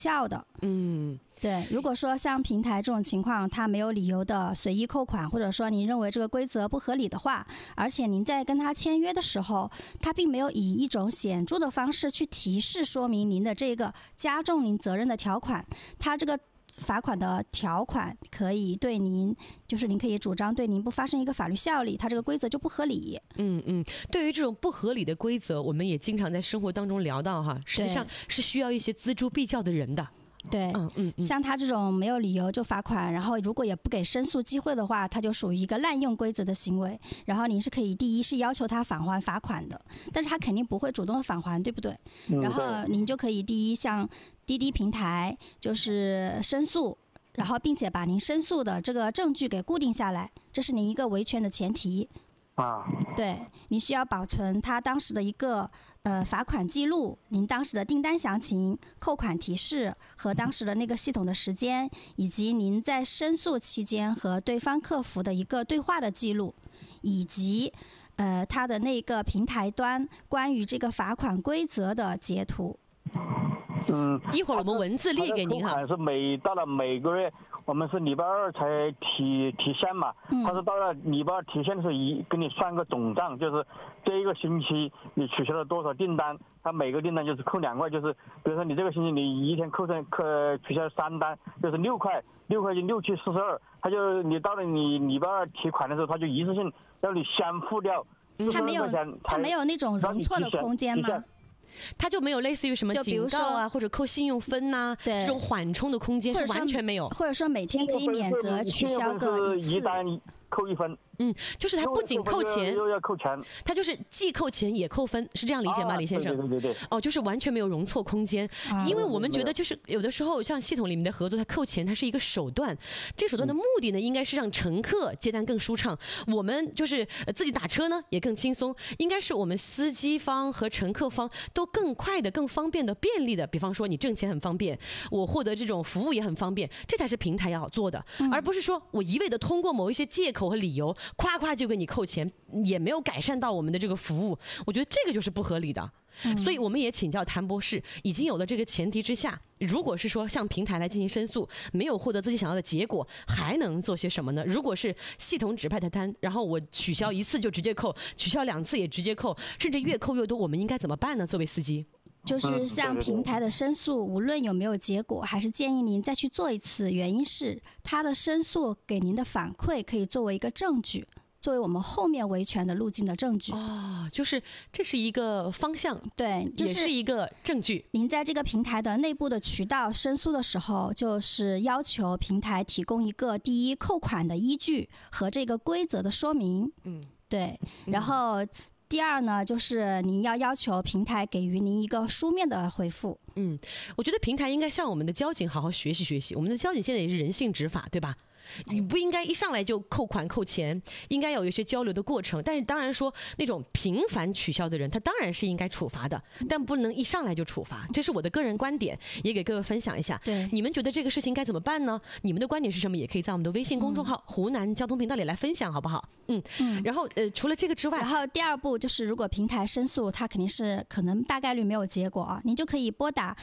效的。对，如果说像平台这种情况，它没有理由的随意扣款，或者说您认为这个规则不合理的话，而且您在跟他签约的时候，他并没有以一种显著的方式去提示说明您的这个加重您责任的条款，他这个罚款的条款可以对您，就是您可以主张对您不发生一个法律效力，它这个规则就不合理。 对于这种不合理的规则，我们也经常在生活当中聊到哈，实际上是需要一些锱铢必较的人的。 对，像他这种没有理由就罚款，然后如果也不给申诉机会的话，他就属于一个滥用规则的行为。然后您是可以第一是要求他返还罚款的，但是他肯定不会主动的返还，对不对？然后您就可以第一向滴滴平台就是申诉，然后并且把您申诉的这个证据给固定下来，这是您一个维权的前提。对，你需要保存他当时的一个罚款记录，您当时的订单详情、扣款提示和当时的那个系统的时间，以及您在申诉期间和对方客服的一个对话的记录，以及他的那个平台端关于这个罚款规则的截图。 一会儿我们文字列给您哈。 是到了每个月我们是礼拜二才体现嘛，他是到了礼拜二体现的时候给你算个总账，就是这一个星期你取消了多少订单，他每个订单就是扣2块，就是比如说你这个星期你一天取消3单，就是6块就6去42，他就你到了你礼拜二提款的时候，他就一次性让你先付掉。 他没有那种容错的空间吗？ 它就没有类似于什么警告啊，或者扣信用分呐，这种缓冲的空间是完全没有。 或者说每天可以免责取消个1次， 一单扣1分。 就是它不仅扣钱， 又要扣钱， 它就是既扣钱也扣分，是这样理解吗，李先生？ 对。 就是完全没有容错空间，因为我们觉得就是有的时候像系统里面的合作，它扣钱它是一个手段，这手段的目的呢，应该是让乘客接单更舒畅，我们就是自己打车呢也更轻松，应该是我们司机方和乘客方都更快的、更方便的、便利的。比方说你挣钱很方便，我获得这种服务也很方便，这才是平台要做的，而不是说我一味的通过某一些借口和理由夸夸就给你扣钱，也没有改善到我们的这个服务，我觉得这个就是不合理的。所以我们也请教谭博士，已经有了这个前提之下，如果是说向平台来进行申诉，没有获得自己想要的结果，还能做些什么呢？如果是系统指派的单，然后我取消1次就直接扣，取消2次也直接扣，甚至越扣越多，我们应该怎么办呢？作为司机， 就是向平台的申诉，无论有没有结果，还是建议您再去做一次。原因是他的申诉给您的反馈可以作为一个证据，作为我们后面维权的路径的证据。 就是这是一个方向， 对， 也是一个证据。 您在这个平台的内部的渠道申诉的时候，就是要求平台提供一个第一扣款的依据和这个规则的说明。对，然后第二呢，就是您要求平台给予您一个书面的回复。 我觉得平台应该向我们的交警好好学习学习，我们的交警现在也是人性执法，对吧？你不应该一上来就扣款扣钱，应该有一些交流的过程。但是当然说那种频繁取消的人，他当然是应该处罚的，但不能一上来就处罚，这是我的个人观点，也给各位分享一下。 对， 你们觉得这个事情该怎么办呢？你们的观点是什么？也可以在我们的微信公众号湖南交通频道里来分享，好不好？然后除了这个之外， 然后第二步就是如果平台申诉，它肯定是可能大概率没有结果啊，您就可以拨打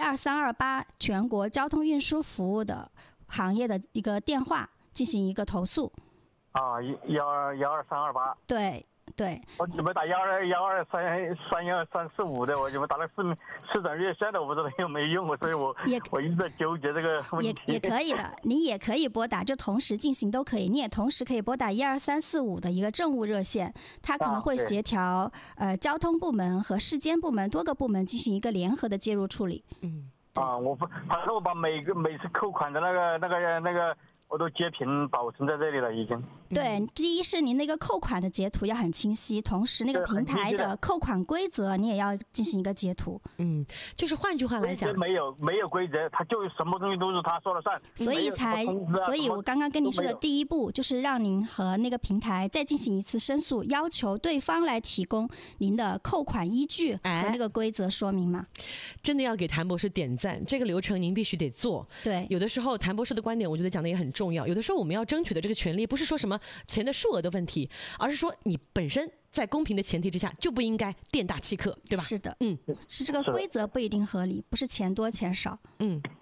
12328全国交通运输服务的行业的一个电话进行一个投诉。 12328。 对， 我准备打12123131345的，我准备打了市长热线的，我不知道有没有用，所以我一直在纠结这个问题。 也可以的，你也可以拨打，就同时进行都可以。你也同时可以拨打12345的一个政务热线，它可能会协调交通部门和市监部门多个部门进行一个联合的介入处理。 反正我把每次扣款的那个我都截屏保存在这里了，已经。 对，第一是您那个扣款的截图要很清晰，同时那个平台的扣款规则你也要进行一个截图。 就是换句话来讲， 没有规则，他就什么东西都是他说了算。 所以我刚刚跟您说的第一步就是让您和那个平台再进行一次申诉，要求对方来提供您的扣款依据和那个规则说明嘛。 真的要给谭博士点赞，这个流程您必须得做。 对， 有的时候谭博士的观点我觉得讲的也很重重要。有的时候我们要争取的这个权利，不是说什么钱的数额的问题，而是说你本身在公平的前提之下，就不应该店大欺客，对吧？ 是的， 嗯， 是这个规则不一定合理，不是钱多钱少。 嗯。